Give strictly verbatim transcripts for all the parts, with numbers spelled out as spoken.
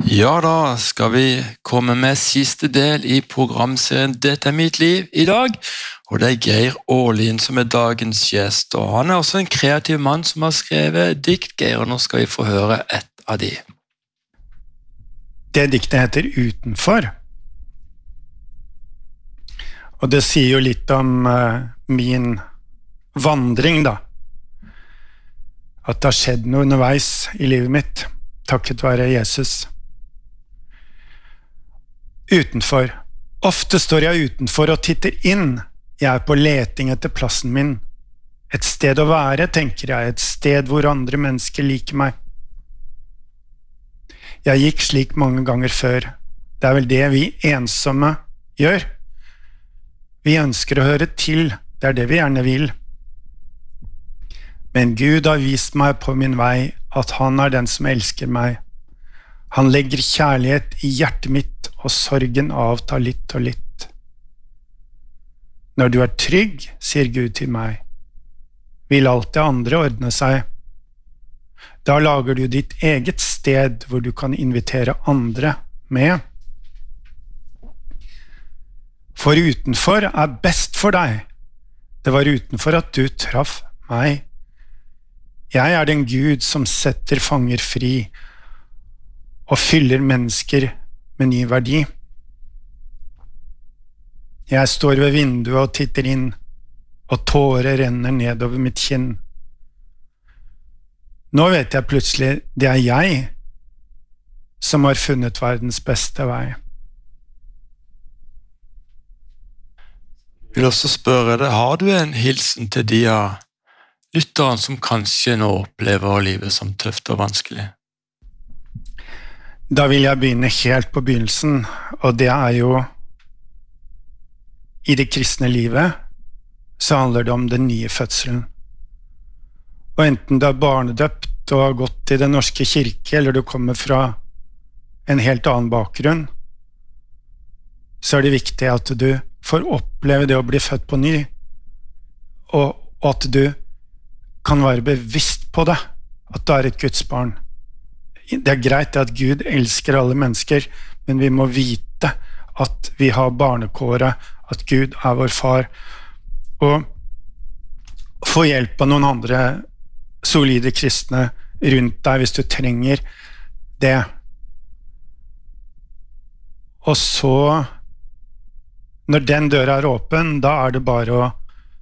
Ja da, skal vi komme med siste del i programserien Dette er mitt liv i dag, og det er Geir Årlien som er dagens gjest, og han er også en kreativ mann som har skrevet dikt, Geir, og nå skal vi få høre et av de. Det diktet heter Utenfor, og det sier jo litt om uh, min vandring da, at det har skjedd noe underveis i livet mitt, takket være Jesus. Utenfor. Ofte står jeg utenfor og titter inn. Jeg er på leting etter plassen min. Et sted å være, tenker jeg, et sted hvor andre mennesker liker meg. Jeg gikk slik mange ganger før. Det er vel det vi ensomme gjør. Vi ønsker å høre til, det er det vi gjerne vil. Men Gud har vist meg på min vei at han er den som elsker meg. Han legger kjærlighet i hjertet mitt, og sorgen avtar litt og litt. Når du er trygg, sier Gud til meg, vil alt det andre ordne seg. Da lager du ditt eget sted hvor du kan invitere andre med. For utenfor er best for deg. Det var utenfor at du traff meg. Jeg er den Gud som setter fanger fri og fyller mennesker med ny verdi. Jeg står ved vinduet og titter inn, og tårer renner nedover mitt kinn. Nå vet jeg plutselig det er jeg som har funnet verdens beste vei. Jeg vil også spørre deg, har du en hilsen til de av lytteren som kanskje nå opplever livet som tøft og vanskelig? Da vil jeg begynne helt på begynnelsen, og det er jo i det kristne livet så handler det om den nye fødselen. Og enten du er barnedøpt og har gått i den norske kirke, eller du kommer fra en helt annen bakgrunn, så er det viktig at du får oppleve det å bli født på ny, og, og at du kan være bevisst på det, at du er et Guds barn. Det er greit at Gud elsker alle mennesker, men vi må vite at vi har barnekåret, at Gud er vår far. Og få hjelp av noen andre solide kristne rundt deg hvis du trenger det. Og så, når den døra er åpen, da er det bare å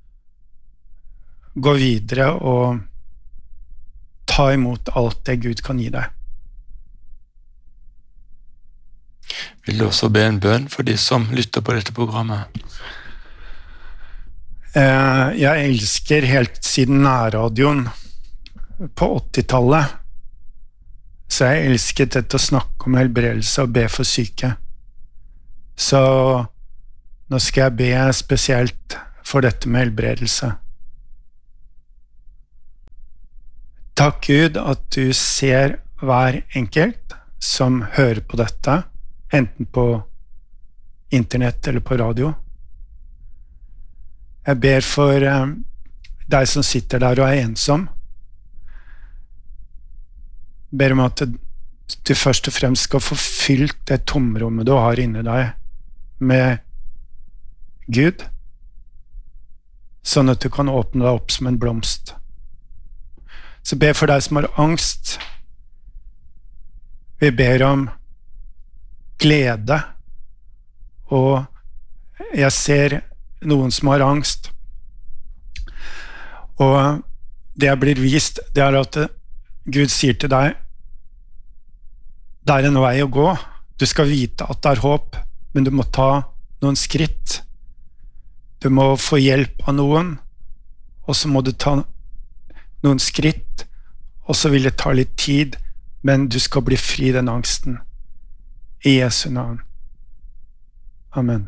gå videre og ta imot alt det Gud kan gi deg. Vil du også be en bønn for de som lytter på dette programmet? Jeg elsker helt siden nærradioen på åttitallet, så jeg elsket dette å snakke om helbredelse og be for syke. Så nå skal jeg be spesielt for dette med helbredelse. Takk Gud at du ser hver enkelt som hører på dette, enten på internett eller på radio. Jeg ber for eh, deg som sitter der og er ensom. Jeg ber om at du først og fremst skal få fylt det tomrommet du har inni deg med Gud, sånn at du kan åpne deg opp som en blomst. Så ber for deg som har angst. Vi ber om glede, og jeg ser noen som har angst, og det jeg blir vist, det er at Gud sier til deg, det er en vei å gå, du skal vite at det er håp, men du må ta noen skritt, du må få hjelp av noen, og så må du ta noen skritt, og så vil det ta litt tid, men du skal bli fri den angsten. I Jesu navn. Amen.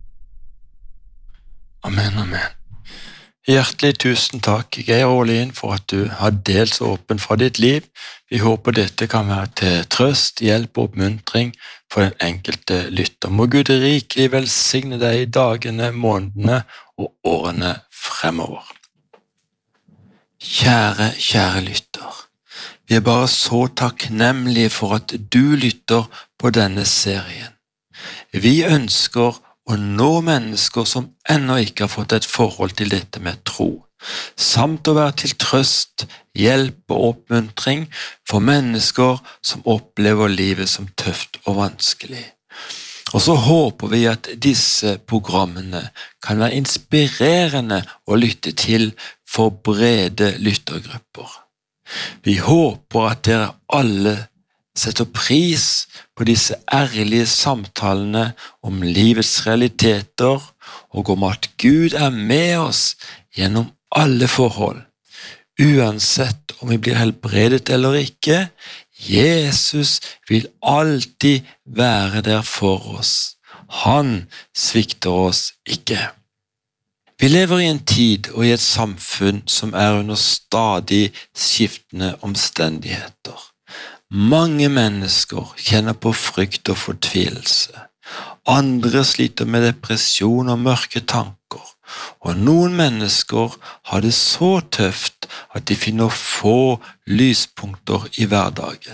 Amen, amen. Hjertelig tusen takk, Geir Årlien, for at du har delt så åpen fra ditt liv. Vi håper dette kan være til trøst, hjelp og oppmuntring for den enkelte lytter. Må Gud rikelig velsigne deg i dagene, månedene og årene fremover. Kjære, kjære lytter. Vi er bare så takknemlige for at du lytter på denne serien. Vi ønsker å nå mennesker som ennå ikke har fått et forhold til dette med tro, samt å være til trøst, hjelp og oppmuntring for mennesker som opplever livet som tøft og vanskelig. Og så håper vi at disse programmene kan være inspirerende å lytte til for brede lyttergrupper. Vi håper at dere alle setter pris på disse ærlige samtalene om livets realiteter og om at Gud er med oss gjennom alle forhold. Uansett om vi blir helbredet eller ikke, Jesus vil alltid være der for oss. Han svikter oss ikke. Vi lever i en tid og i et samfunn som er under stadig skiftende omstendigheter. Mange mennesker kjenner på frykt og fortvilelse. Andre sliter med depresjon og mørke tanker. Og noen mennesker har det så tøft at de finner få lyspunkter i hverdagen.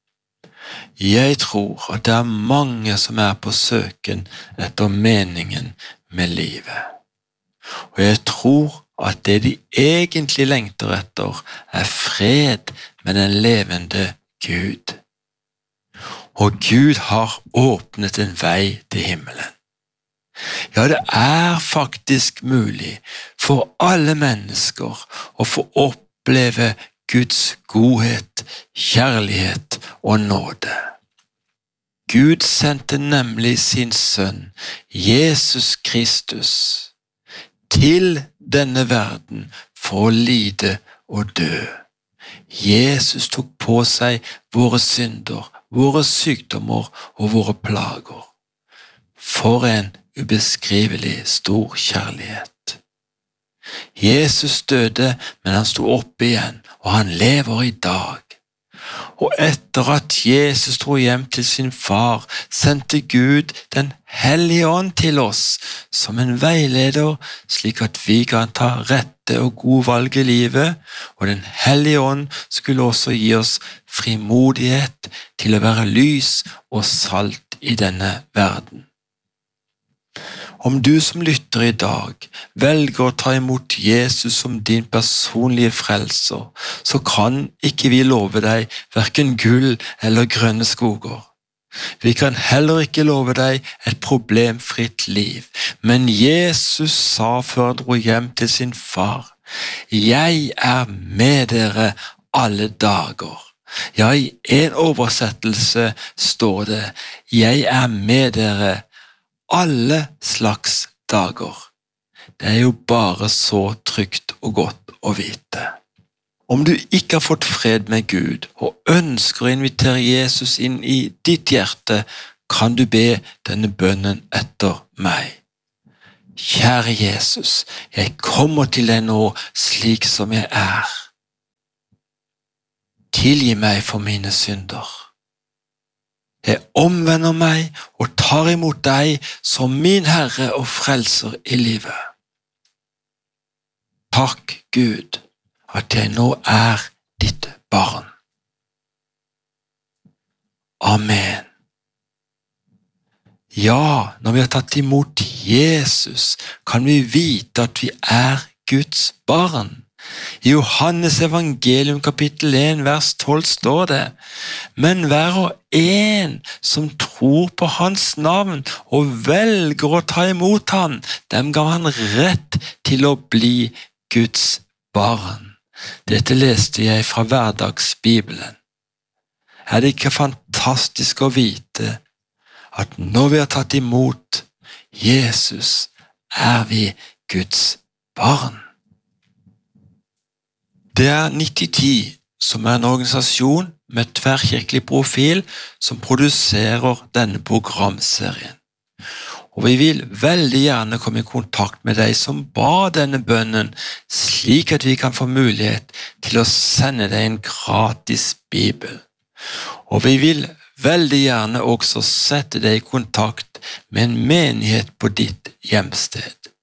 Jeg tror at det er mange som er på søken etter meningen med livet. Og jeg tror at det de egentlig lengter etter er fred med den levende Gud. Og Gud har åpnet en vei til himmelen. Ja, det er faktisk mulig for alle mennesker å få oppleve Guds godhet, kjærlighet og nåde. Gud sendte nemlig sin sønn, Jesus Kristus, til denne verden for å lide og dø. Jesus tok på seg våre synder, våre sykdommer og våre plager. For en ubeskrivelig stor kjærlighet. Jesus døde, men han sto opp igjen, og han lever i dag. Og etter at Jesus dro hjem til sin far, sendte Gud den hellige ånd til oss som en veileder, slik at vi kan ta rette og gode valg i livet, og den hellige ånd skulle også gi oss frimodighet til å være lys og salt i denne verden. Om du som lytter i dag velger å ta imot Jesus som din personlige frelser, så kan ikke vi love deg hverken gull eller grønne skoger. Vi kan heller ikke love deg et problemfritt liv, men Jesus sa før han dro hjem til sin far, «Jeg er med dere alle dager». Ja, i en oversettelse står det, «Jeg er med dere alle slags dager». Det er jo bare så trygt og godt å vite. Om du ikke har fått fred med Gud og ønsker å invitere Jesus inn i ditt hjerte, kan du be denne bønnen etter meg. Kjære Jesus, jeg kommer til deg nå slik som jeg er. Tilgi meg for mine synder. Jeg omvender meg og tar imot deg som min Herre og Frelser i livet. Takk, Gud, at jeg nå er ditt barn. Amen. Ja, når vi har tatt imot Jesus, kan vi vite at vi er Guds barn. I Johannes evangelium kapittel en vers tolv står det, men hver og en som tror på hans navn og velger å ta imot han, dem ga han rett til å bli Guds barn. Dette leste jeg fra Hverdagsbibelen. Er det ikke fantastisk å vite at når vi har tatt imot Jesus, er vi Guds barn? Det er nitti ti, som er en organisasjon med tverrkirkelig profil som produserer denne programserien. Og vi vil veldig gjerne komme i kontakt med deg som ba denne bønnen, slik at vi kan få mulighet til å sende deg en gratis bibel. Og vi vil veldig gjerne også sette deg i kontakt med en menighet på ditt hjemsted.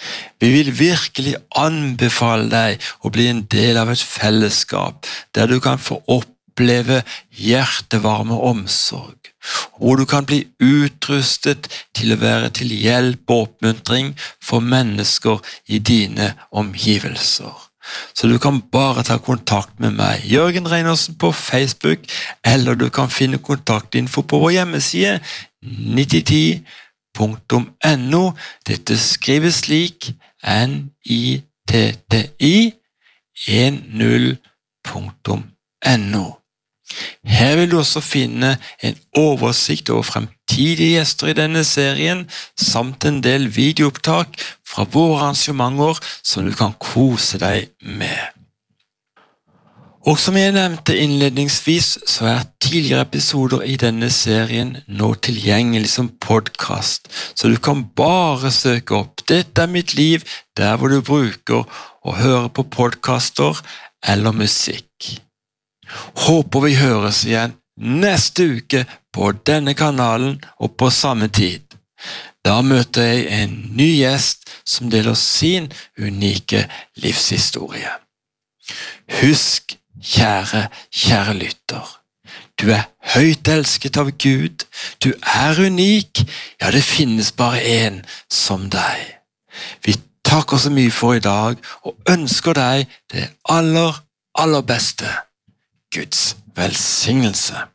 Vi vil virkelig anbefale deg å bli en del av et fellesskap der du kan få oppleve hjertevarme omsorg, hvor du kan bli utrustet til å være til hjelp og oppmuntring for mennesker i dine omgivelser. Så du kan bare ta kontakt med meg, Jørgen Reinersen, på Facebook, eller du kan finne kontaktinfo på vår hjemmeside nitti punktum no. Dette skrives slik N I T T I ten punktum no. Her vil du også finne en oversikt over fremtidige gjester i denne serien, samt en del videoopptak fra våre arrangementer som du kan kose deg med. Og som jeg nevnte innledningsvis, så er tidligere episoder i denne serien nå tilgjengelig som podcast, så du kan bare søke opp «Dette er mitt liv» der hvor du bruker å høre på podcaster eller musikk. Håper vi høres igjen neste uke på denne kanalen og på samme tid. Da møter jeg en ny gjest som deler sin unike livshistorie. Husk, kjære, kjære lytter, du er høyt elsket av Gud, du er unik, ja det finnes bare en som deg. Vi takker så mye for i dag og ønsker deg det aller, aller beste. Guds velsignelse.